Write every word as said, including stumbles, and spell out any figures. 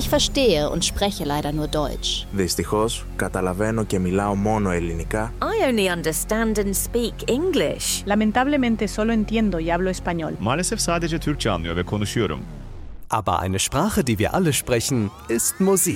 Ich verstehe und spreche leider nur Deutsch. Δυστυχώς, καταλαβαίνω και μιλάω μόνο ελληνικά. I only understand and speak English. Lamentablemente solo entiendo y hablo español. Maalesef sadece Türkçe anlıyor ve konuşuyorum. Aber eine Sprache, die wir alle sprechen, ist Musik.